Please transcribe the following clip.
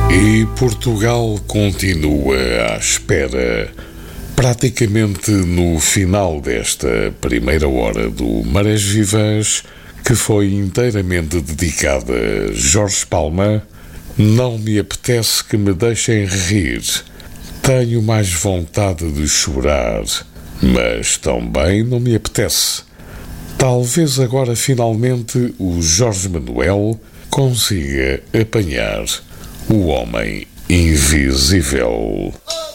E Portugal continua à espera, praticamente no final desta primeira hora do Marés Vivas, que foi inteiramente dedicada a Jorge Palma. Não me apetece que me deixem rir. Tenho mais vontade de chorar, mas também não me apetece. Talvez agora finalmente o Jorge Manuel consiga apanhar o homem invisível.